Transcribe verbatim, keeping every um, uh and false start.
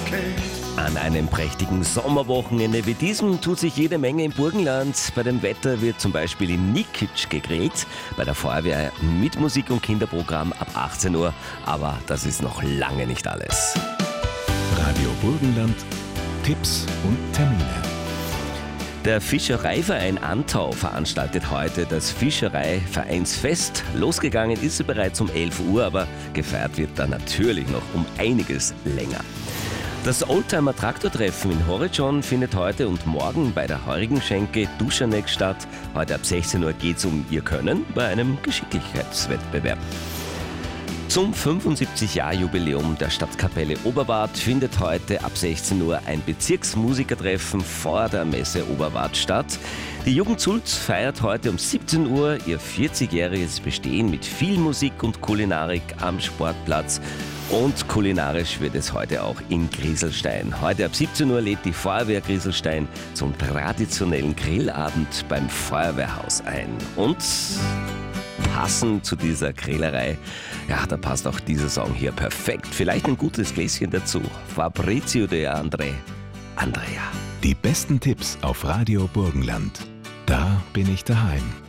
An einem prächtigen Sommerwochenende wie diesem tut sich jede Menge im Burgenland. Bei dem Wetter wird zum Beispiel in Nikic gegrillt, bei der Feuerwehr mit Musik- und Kinderprogramm ab achtzehn Uhr. Aber das ist noch lange nicht alles. Radio Burgenland, Tipps und Termine. Der Fischereiverein Antau veranstaltet heute das Fischereivereinsfest. Losgegangen ist es bereits um elf Uhr, aber gefeiert wird dann natürlich noch um einiges länger. Das Oldtimer-Traktortreffen in Horridschon findet heute und morgen bei der Heurigenschenke Duschaneg statt. Heute ab sechzehn Uhr geht es um Ihr Können bei einem Geschicklichkeitswettbewerb. Zum fünfundsiebzig-Jahr-Jubiläum der Stadtkapelle Oberwart findet heute ab sechzehn Uhr ein Bezirksmusikertreffen vor der Messe Oberwart statt. Die Jugend Sulz feiert heute um siebzehn Uhr ihr vierzigjähriges Bestehen mit viel Musik und Kulinarik am Sportplatz. Und kulinarisch wird es heute auch in Grieselstein. Heute ab siebzehn Uhr lädt die Feuerwehr Grieselstein zum traditionellen Grillabend beim Feuerwehrhaus ein. Und passend zu dieser Grillerei, ja, da passt auch dieser Song hier perfekt. Vielleicht ein gutes Gläschen dazu. Fabrizio De André, Andrea. Die besten Tipps auf Radio Burgenland. Da bin ich daheim.